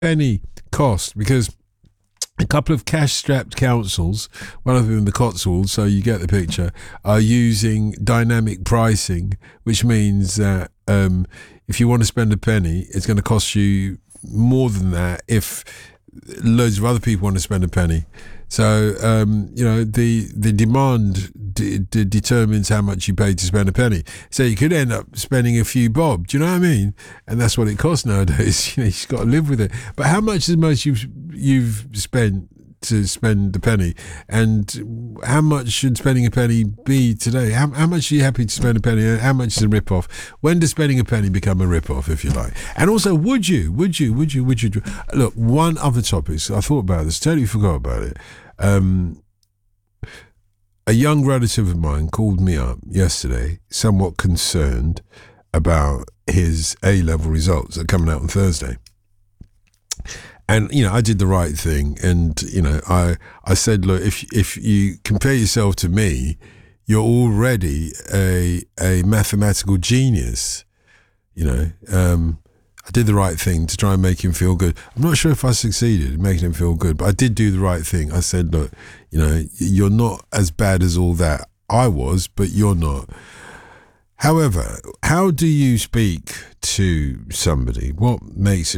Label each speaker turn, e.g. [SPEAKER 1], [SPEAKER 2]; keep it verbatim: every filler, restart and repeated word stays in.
[SPEAKER 1] penny cost? Because a couple of cash-strapped councils, one of them in the Cotswolds, so you get the picture, are using dynamic pricing, which means that um, if you want to spend a penny, it's going to cost you more than that if loads of other people want to spend a penny. So, um, you know, the the demand d- d- determines how much you pay to spend a penny. So you could end up spending a few bob. Do you know what I mean? And that's what it costs nowadays. You know, you've got to live with it. But how much is the most you've, you've spent to spend the penny? And how much should spending a penny be today? How, how much are you happy to spend a penny? And how much is a rip-off? When does spending a penny become a rip-off, if you like? And also, would you, would you, would you, would you, do, look, one other topic, so I thought about this, totally forgot about it. Um, a young relative of mine called me up yesterday, somewhat concerned about his A-level results that are coming out on Thursday. And, you know, I did the right thing. And, you know, I, I said, look, if if you compare yourself to me, you're already a a mathematical genius. You know, um, I did the right thing to try and make him feel good. I'm not sure if I succeeded in making him feel good, but I did do the right thing. I said, look, you know, you're not as bad as all that. I was, but you're not. However, how do you speak to somebody? What makes it